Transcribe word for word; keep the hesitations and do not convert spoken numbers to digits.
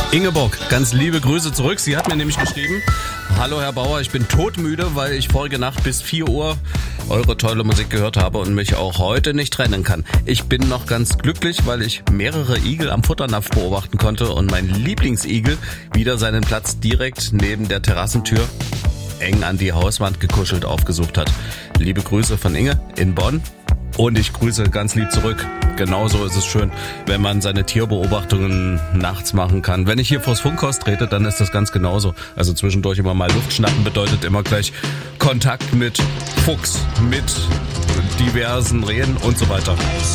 Ingeborg, ganz liebe Grüße zurück. Sie hat mir nämlich geschrieben: Hallo Herr Bauer, ich bin todmüde, weil ich vorige Nacht bis vier Uhr eure tolle Musik gehört habe und mich auch heute nicht trennen kann. Ich bin noch ganz glücklich, weil ich mehrere Igel am Futternapf beobachten konnte und mein Lieblingsigel wieder seinen Platz direkt neben der Terrassentür eng an die Hauswand gekuschelt aufgesucht hat. Liebe Grüße von Inge in Bonn und ich grüße ganz lieb zurück. Genauso ist es schön, wenn man seine Tierbeobachtungen nachts machen kann. Wenn ich hier vors Funkhaus trete, dann ist das ganz genauso. Also zwischendurch immer mal Luft schnappen bedeutet immer gleich Kontakt mit Fuchs, mit diversen Rehen und so weiter.